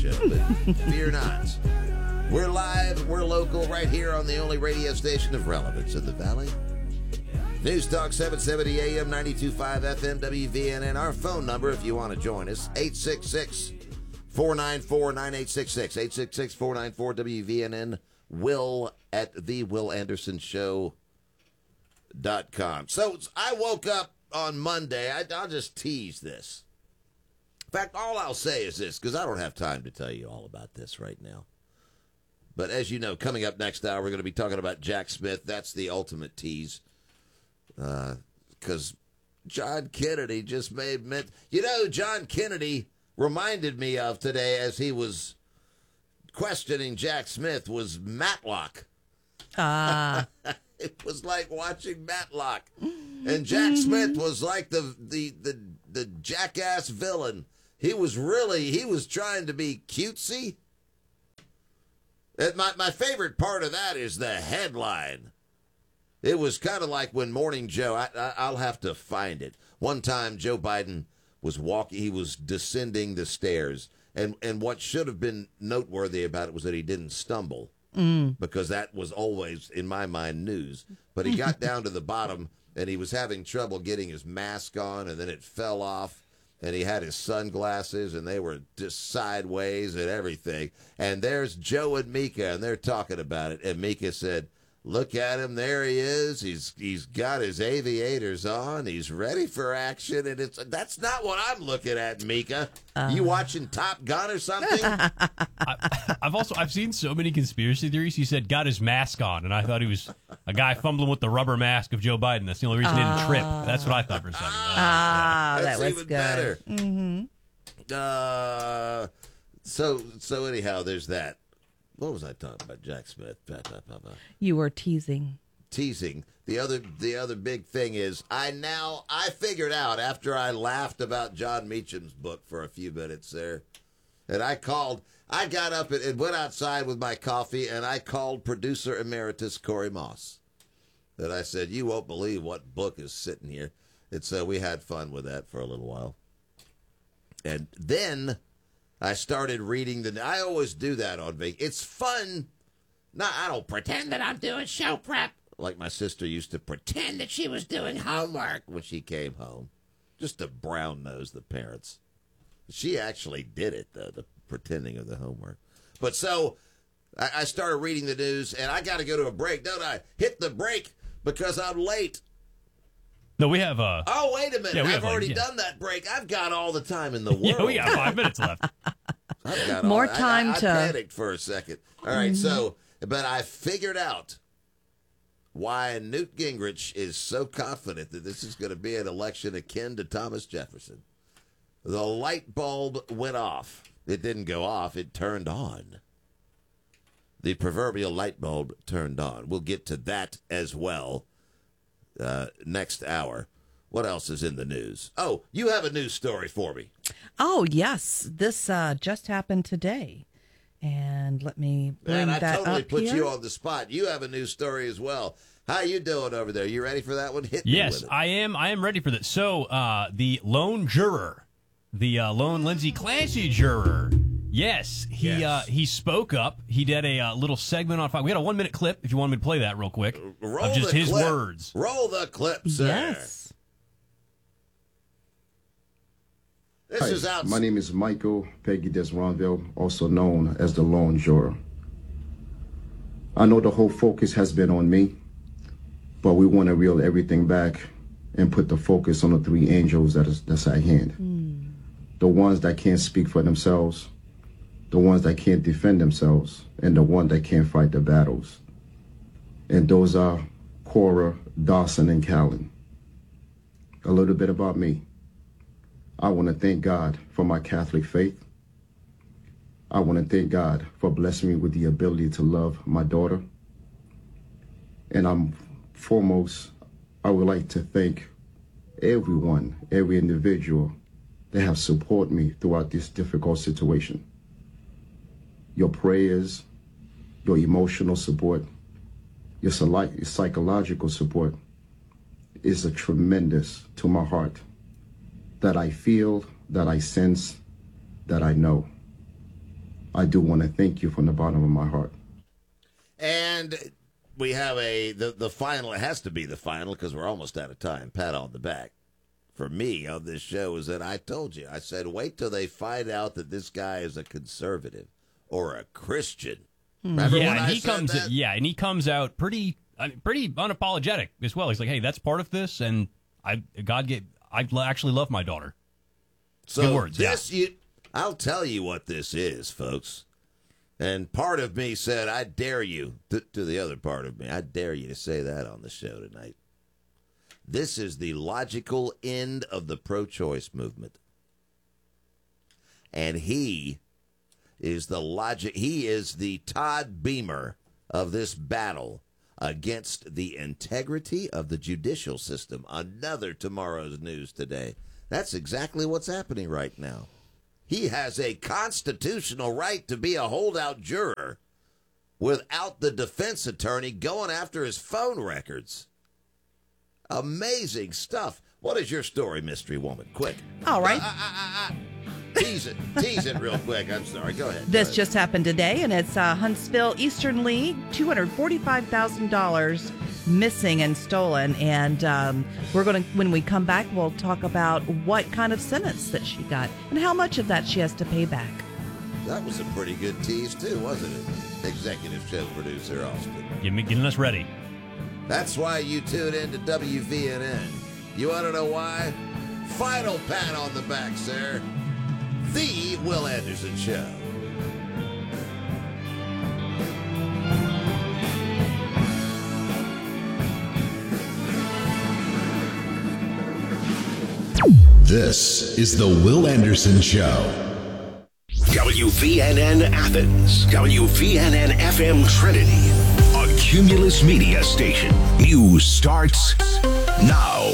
show, but fear not. We're live, we're local, right here on the only radio station of relevance in the Valley. News Talk 770 AM, 92.5 FM, WVNN. Our phone number, if you want to join us, 866-494-9866. 866-494-WVNN. Will at thewillandersonshow.com. So I woke up on Monday. I'll just tease this. In fact, all I'll say is this, because I don't have time to tell you all about this right now. But as you know, coming up next hour, we're going to be talking about Jack Smith. That's the ultimate tease. Because John Kennedy just made... John Kennedy reminded me of today as he was questioning Jack Smith was Matlock. It was like watching Matlock. And Jack Smith was like the jackass villain. He was trying to be cutesy. And my favorite part of that is the headline. It was kind of like when Morning Joe, I'll have to find it. One time Joe Biden was he was descending the stairs. And what should have been noteworthy about it was that he didn't stumble. Because that was always, in my mind, news. But he got down to the bottom, and he was having trouble getting his mask on, and then it fell off. And he had his sunglasses, and they were just sideways and everything. And there's Joe and Mika, and they're talking about it. And Mika said, "Look at him, there he is. He's got his aviators on. He's ready for action." And that's not what I'm looking at, Mika. You watching Top Gun or something? I've seen so many conspiracy theories. He said got his mask on, and I thought he was a guy fumbling with the rubber mask of Joe Biden. That's the only reason he didn't trip. That's what I thought for a second. That's that was even good. better. Mm-hmm. So anyhow, there's that. What was I talking about? Jack Smith. You were teasing. The other big thing is I figured out after I laughed about John Meacham's book for a few minutes there, and I got up and went outside with my coffee, and I called producer emeritus Corey Moss. And I said, "You won't believe what book is sitting here." And so we had fun with that for a little while. And then I started reading I always do that on vacation. It's fun. No, I don't pretend that I'm doing show prep like my sister used to pretend that she was doing homework when she came home, just to brown nose the parents. She actually did it, though, the pretending of the homework. But so I started reading the news, and I got to go to a break, don't I? Hit the break because I'm late. No, we have Oh, wait a minute. Yeah, I've already done that break. I've got all the time in the world. Yeah, we got 5 minutes left. I've got More time I to... panicked for a second. All right, but I figured out why Newt Gingrich is so confident that this is going to be an election akin to Thomas Jefferson. The light bulb went off. It didn't go off. It turned on. The proverbial light bulb turned on. We'll get to that as well next hour. What else is in the news? Oh, you have a news story for me. Oh, yes. This just happened today. And let me bring that up I totally put here. you on the spot. You have a news story as well. How you doing over there? You ready for that one? Hit me Yes, with it. I am. I am ready for this. So, the lone juror, the lone Lindsay Clancy juror, yes, he spoke up. He did a little segment on Fox. We had a 1 minute clip, if you want me to play that real quick, of just his words. Roll the clip, sir. Yes. This is Hi, my name is Michael Peggy Desronville, also known as the Lone Juror. I know the whole focus has been on me, but we want to reel everything back and put the focus on the three angels that's at hand. The ones that can't speak for themselves, the ones that can't defend themselves, and the one that can't fight the battles. And those are Cora, Dawson, and Callan. A little bit about me. I want to thank God for my Catholic faith. I want to thank God for blessing me with the ability to love my daughter. And foremost, I would like to thank everyone, every individual that have supported me throughout this difficult situation. Your prayers, your emotional support, your psychological support is a tremendous to my heart. That I feel, that I sense, that I know. I do want to thank you from the bottom of my heart. And we have the final. It has to be the final because we're almost out of time. Pat on the back for me on this show is that I told you. I said, wait till they find out that this guy is a conservative or a Christian. Remember when I said that? And he comes out pretty unapologetic as well. He's like, hey, that's part of this, and I actually love my daughter. So good words, I'll tell you what this is, folks. And part of me said, I dare you, to the other part of me, I dare you to say that on the show tonight. This is the logical end of the pro-choice movement. And he is the Todd Beamer of this battle against the integrity of the judicial system. Another tomorrow's news today. That's exactly what's happening right now. He has a constitutional right to be a holdout juror without the defense attorney going after his phone records. Amazing stuff. What is your story, Mystery Woman? Quick. All right. Tease it real quick. I'm sorry. Go ahead. This just happened today, and it's Huntsville Eastern League, $245,000 missing and stolen. And when we come back, we'll talk about what kind of sentence that she got and how much of that she has to pay back. That was a pretty good tease, too, wasn't it? Executive show producer Austin. Getting us ready. That's why you tune in to WVNN. You want to know why? Final pat on the back, sir. The Will Anderson Show. This is the Will Anderson Show. WVNN Athens, WVNN FM Trinity, a Cumulus Media station. News starts now.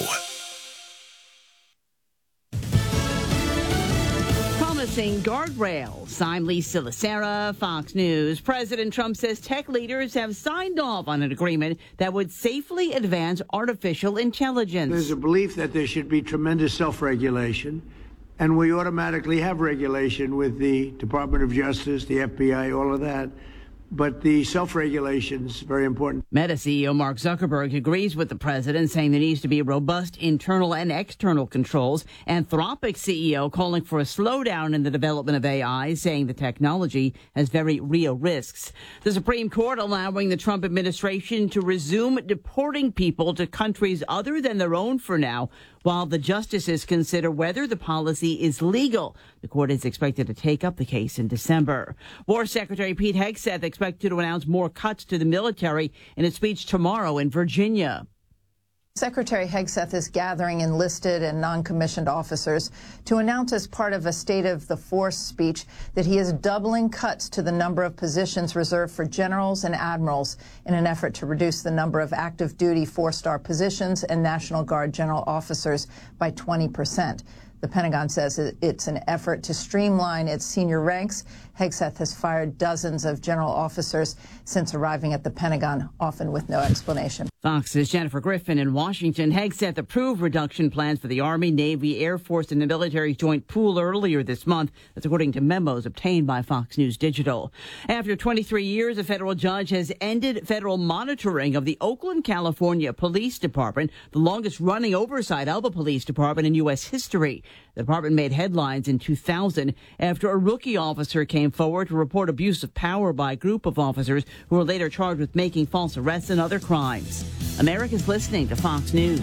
Promising guardrails. I'm Lisa Lacera, Fox News. President Trump says tech leaders have signed off on an agreement that would safely advance artificial intelligence. There's a belief that there should be tremendous self-regulation, and we automatically have regulation with the Department of Justice, the FBI, all of that. But the self-regulation is very important. Meta CEO Mark Zuckerberg agrees with the president, saying there needs to be robust internal and external controls. Anthropic CEO calling for a slowdown in the development of AI, saying the technology has very real risks. The Supreme Court allowing the Trump administration to resume deporting people to countries other than their own for now, while the justices consider whether the policy is legal. The court is expected to take up the case in December. War Secretary Pete Hegseth expected to announce more cuts to the military in a speech tomorrow in Virginia. Secretary Hegseth is gathering enlisted and non-commissioned officers to announce as part of a State of the Force speech that he is doubling cuts to the number of positions reserved for generals and admirals in an effort to reduce the number of active duty 4-star positions and National Guard general officers by 20%. The Pentagon says it's an effort to streamline its senior ranks. Hegseth has fired dozens of general officers since arriving at the Pentagon, often with no explanation. Fox's Jennifer Griffin in Washington. Hegseth approved reduction plans for the Army, Navy, Air Force, and the military's joint pool earlier this month. That's according to memos obtained by Fox News Digital. After 23 years, a federal judge has ended federal monitoring of the Oakland, California Police Department, the longest-running oversight of a police department in U.S. history. The department made headlines in 2000 after a rookie officer came forward to report abuse of power by a group of officers who were later charged with making false arrests and other crimes. America's listening to Fox News.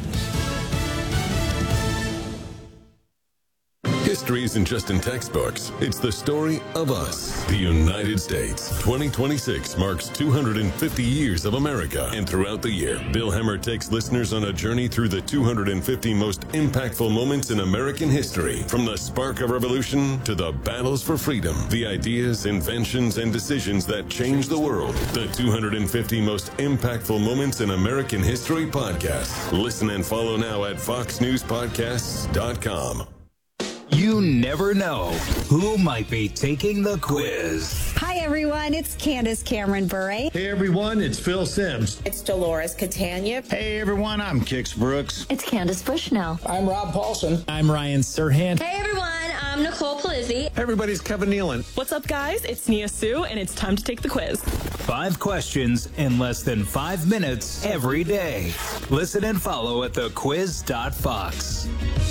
History isn't just in textbooks. It's the story of us, the United States. 2026 marks 250 years of America. And throughout the year, Bill Hemmer takes listeners on a journey through the 250 most impactful moments in American history. From the spark of revolution to the battles for freedom, the ideas, inventions, and decisions that changed the world. The 250 most impactful moments in American history podcast. Listen and follow now at foxnewspodcasts.com. You never know who might be taking the quiz. Hi, everyone. It's Candace Cameron Bure. Hey, everyone. It's Phil Sims. It's Dolores Catania. Hey, everyone. I'm Kix Brooks. It's Candace Bushnell. I'm Rob Paulson. I'm Ryan Serhant. Hey, everyone. I'm I'm Nicole Palizzi. Hey, everybody's Kevin Nealon. What's up, guys? It's Nia Sue, and it's time to take the quiz. 5 questions in less than 5 minutes every day. Listen and follow at thequiz.fox.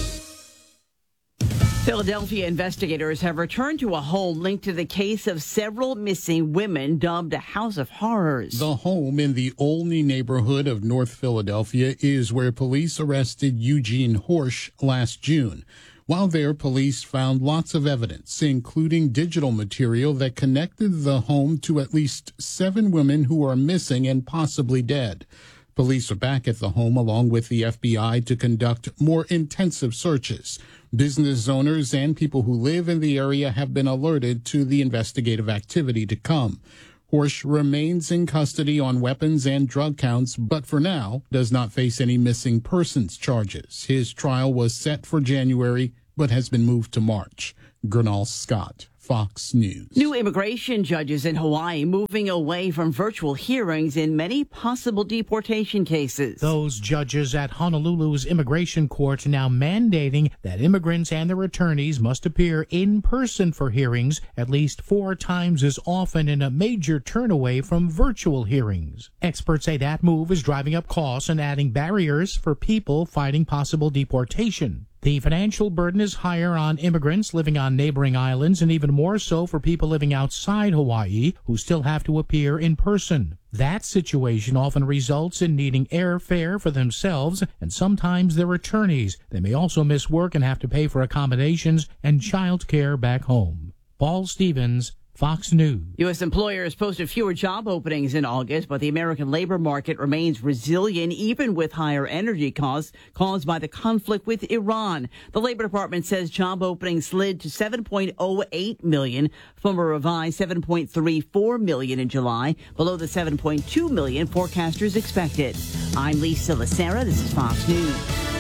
Philadelphia investigators have returned to a home linked to the case of several missing women dubbed a House of Horrors. The home in the Olney neighborhood of North Philadelphia is where police arrested Eugene Horsch last June. While there, police found lots of evidence, including digital material that connected the home to at least 7 women who are missing and possibly dead. Police are back at the home along with the FBI to conduct more intensive searches. Business owners and people who live in the area have been alerted to the investigative activity to come. Horsch remains in custody on weapons and drug counts, but for now does not face any missing persons charges. His trial was set for January, but has been moved to March. Gernal Scott, Fox News. New immigration judges in Hawaii moving away from virtual hearings in many possible deportation cases. Those judges at Honolulu's immigration court now mandating that immigrants and their attorneys must appear in person for hearings at least 4 times as often, in a major turn away from virtual hearings. Experts say that move is driving up costs and adding barriers for people fighting possible deportation. The financial burden is higher on immigrants living on neighboring islands, and even more so for people living outside Hawaii who still have to appear in person. That situation often results in needing airfare for themselves and sometimes their attorneys. They may also miss work and have to pay for accommodations and child care back home. Paul Stevens, Fox News. U.S. employers posted fewer job openings in August, but the American labor market remains resilient even with higher energy costs caused by the conflict with Iran. The Labor Department says job openings slid to 7.08 million from a revised 7.34 million in July, below the 7.2 million forecasters expected. I'm Lisa Lacera. This is Fox News.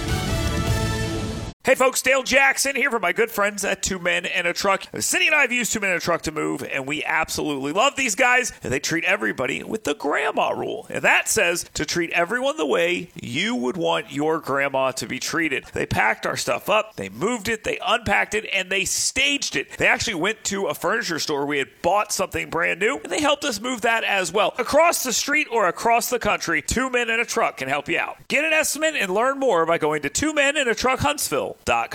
Hey folks, Dale Jackson here for my good friends at 2 Men and a Truck. Cindy and I have used 2 Men and a Truck to move, and we absolutely love these guys. And they treat everybody with the grandma rule. And that says to treat everyone the way you would want your grandma to be treated. They packed our stuff up, they moved it, they unpacked it, and they staged it. They actually went to a furniture store. We had bought something brand new, and they helped us move that as well. Across the street or across the country, 2 Men and a Truck can help you out. Get an estimate and learn more by going to 2 Men and a Truck Huntsville.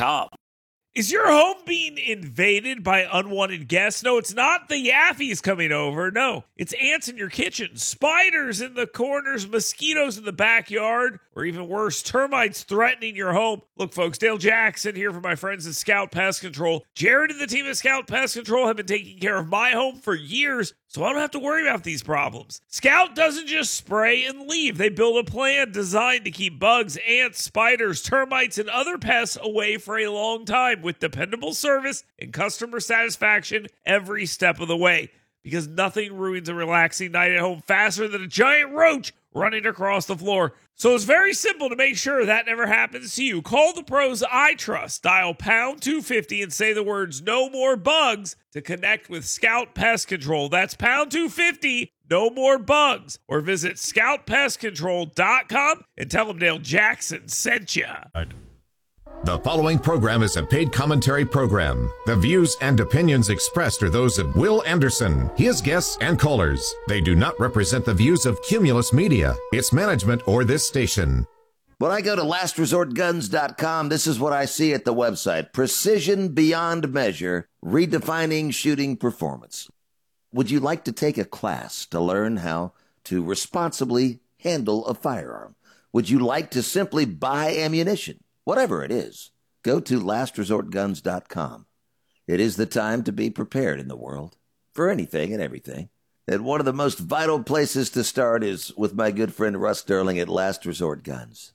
Is your home being invaded by unwanted guests? No, it's not the Yaffies coming over. No, it's ants in your kitchen, spiders in the corners, mosquitoes in the backyard, or even worse, termites threatening your home. Look, folks, Dale Jackson here for my friends at Scout Pest Control. Jared and the team at Scout Pest Control have been taking care of my home for years, so I don't have to worry about these problems. Scout doesn't just spray and leave. They build a plan designed to keep bugs, ants, spiders, termites, and other pests away for a long time with dependable service and customer satisfaction every step of the way. Because nothing ruins a relaxing night at home faster than a giant roach running across the floor. So it's very simple to make sure that never happens to you. Call the pros I trust. Dial pound 250 and say the words "no more bugs" to connect with Scout Pest Control. That's pound 250, no more bugs. Or visit scoutpestcontrol.com and tell them Dale Jackson sent you. The following program is a paid commentary program. The views and opinions expressed are those of Will Anderson, his guests, and callers. They do not represent the views of Cumulus Media, its management, or this station. When I go to lastresortguns.com, this is what I see at the website. Precision beyond measure, redefining shooting performance. Would you like to take a class to learn how to responsibly handle a firearm? Would you like to simply buy ammunition? Whatever it is, go to lastresortguns.com. It is the time to be prepared in the world for anything and everything. And one of the most vital places to start is with my good friend Russ Sterling at Last Resort Guns.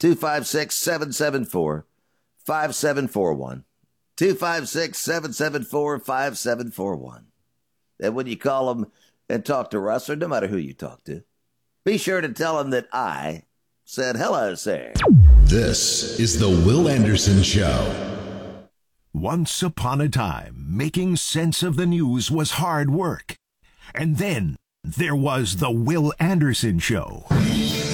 256-774-5741. 256-774-5741. And when you call him and talk to Russ, or no matter who you talk to, be sure to tell him that I said hello, sir. This is the Will Anderson Show. Once upon a time, making sense of the news was hard work. And then there was the Will Anderson Show.